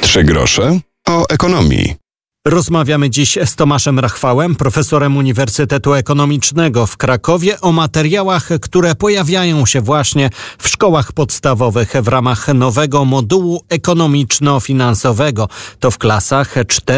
3 grosze o ekonomii. Rozmawiamy dziś z Tomaszem Rachwałem, profesorem Uniwersytetu Ekonomicznego w Krakowie, o materiałach, które pojawiają się właśnie w szkołach podstawowych w ramach nowego modułu ekonomiczno-finansowego. To w klasach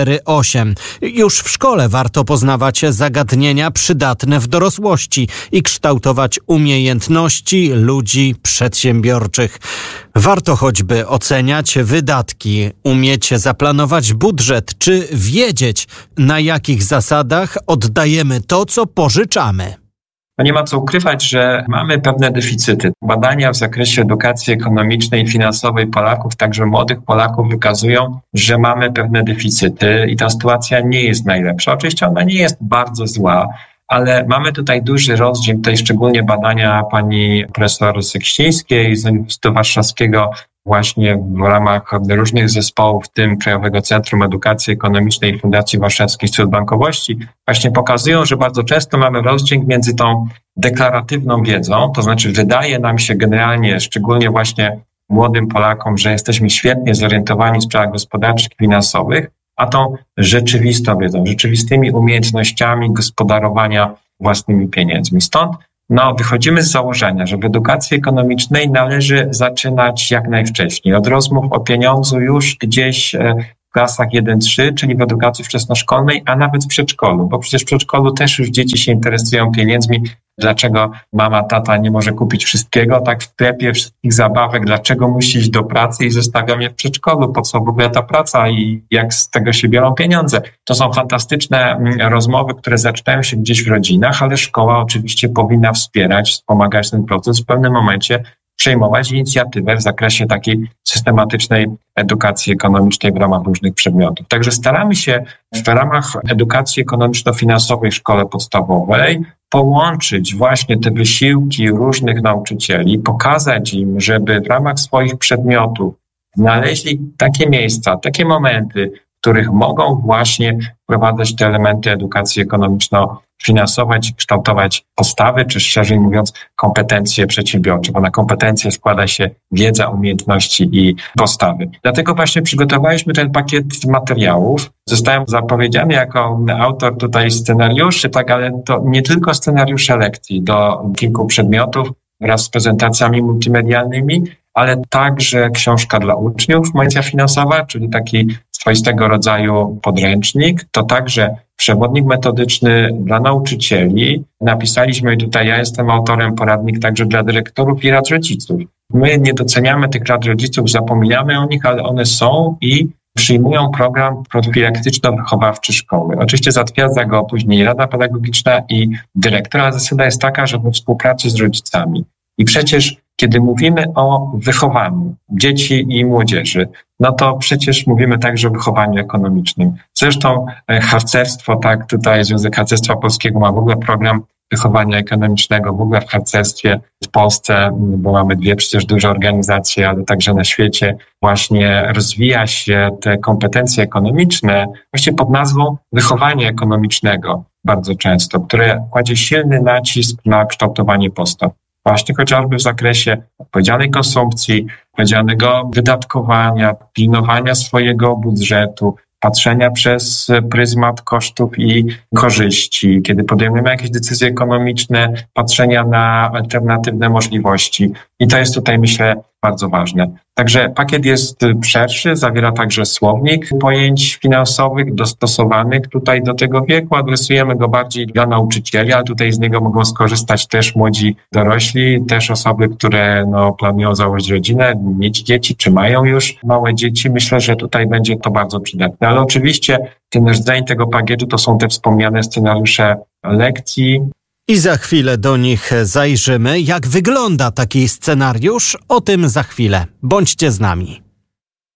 4-8. Już w szkole warto poznawać zagadnienia przydatne w dorosłości i kształtować umiejętności ludzi przedsiębiorczych. Warto choćby oceniać wydatki, umieć zaplanować budżet, czy wiedzieć, na jakich zasadach oddajemy to, co pożyczamy. Nie ma co ukrywać, że mamy pewne deficyty. Badania w zakresie edukacji ekonomicznej i finansowej Polaków, także młodych Polaków, wykazują, że mamy pewne deficyty i ta sytuacja nie jest najlepsza. Oczywiście ona nie jest bardzo zła, ale mamy tutaj duży rozdźwięk, tutaj szczególnie badania pani profesor Seksińskiej z Uniwersytetu Warszawskiego właśnie w ramach różnych zespołów, w tym Krajowego Centrum Edukacji Ekonomicznej i Fundacji Warszawskiej Instytut Bankowości, właśnie pokazują, że bardzo często mamy rozdźwięk między tą deklaratywną wiedzą, to znaczy wydaje nam się generalnie, szczególnie właśnie młodym Polakom, że jesteśmy świetnie zorientowani w sprawach gospodarczych i finansowych, a tą rzeczywistą wiedzą, rzeczywistymi umiejętnościami gospodarowania własnymi pieniędzmi. Stąd wychodzimy z założenia, że w edukacji ekonomicznej należy zaczynać jak najwcześniej. Od rozmów o pieniądzu już gdzieś w klasach 1-3, czyli w edukacji wczesnoszkolnej, a nawet w przedszkolu, bo przecież w przedszkolu też już dzieci się interesują pieniędzmi. Dlaczego mama, tata nie może kupić wszystkiego, tak w sklepie, wszystkich zabawek, dlaczego musi iść do pracy i zostawiam je w przedszkolu, po co w ogóle ta praca i jak z tego się biorą pieniądze. To są fantastyczne rozmowy, które zaczynają się gdzieś w rodzinach, ale szkoła oczywiście powinna wspierać, wspomagać ten proces, w pewnym momencie przejmować inicjatywę w zakresie takiej systematycznej edukacji ekonomicznej w ramach różnych przedmiotów. Także staramy się w ramach edukacji ekonomiczno-finansowej w szkole podstawowej połączyć właśnie te wysiłki różnych nauczycieli, pokazać im, żeby w ramach swoich przedmiotów znaleźli takie miejsca, takie momenty, w których mogą właśnie wprowadzać te elementy edukacji ekonomiczno-finansowej, kształtować postawy, czy szerzej mówiąc kompetencje przedsiębiorcze, bo na kompetencje składa się wiedza, umiejętności i postawy. Dlatego właśnie przygotowaliśmy ten pakiet materiałów. Zostałem zapowiedziany jako autor tutaj scenariuszy, tak, ale to nie tylko scenariusze lekcji do kilku przedmiotów wraz z prezentacjami multimedialnymi, ale także książka dla uczniów, Motywacja finansowa, czyli taki swoistego rodzaju podręcznik. To także przewodnik metodyczny dla nauczycieli. Napisaliśmy tutaj, ja jestem autorem, poradnik także dla dyrektorów i rad rodziców. My nie doceniamy tych rad rodziców, zapominamy o nich, ale one są i przyjmują program profilaktyczno-wychowawczy szkoły. Oczywiście zatwierdza go później Rada Pedagogiczna i dyrektor, ale zasada jest taka, że we współpracy z rodzicami. I przecież kiedy mówimy o wychowaniu dzieci i młodzieży, no to przecież mówimy także o wychowaniu ekonomicznym. Zresztą harcerstwo, tak, tutaj Związek Harcerstwa Polskiego ma w ogóle program wychowania ekonomicznego, w ogóle w harcerstwie w Polsce, bo mamy 2 przecież duże organizacje, ale także na świecie właśnie rozwija się te kompetencje ekonomiczne właśnie pod nazwą wychowania ekonomicznego bardzo często, które kładzie silny nacisk na kształtowanie postaw. Właśnie chociażby w zakresie odpowiedzialnej konsumpcji, odpowiedzialnego wydatkowania, pilnowania swojego budżetu, patrzenia przez pryzmat kosztów i korzyści, kiedy podejmujemy jakieś decyzje ekonomiczne, patrzenia na alternatywne możliwości. I to jest tutaj, myślę, bardzo ważne. Także pakiet jest szerszy, zawiera także słownik pojęć finansowych dostosowanych tutaj do tego wieku. Adresujemy go bardziej dla nauczycieli, ale tutaj z niego mogą skorzystać też młodzi dorośli, też osoby, które planują założyć rodzinę, mieć dzieci, czy mają już małe dzieci. Myślę, że tutaj będzie to bardzo przydatne. Ale oczywiście ten rdzeń tego pakietu to są te wspomniane scenariusze lekcji. I za chwilę do nich zajrzymy. Jak wygląda taki scenariusz? O tym za chwilę. Bądźcie z nami.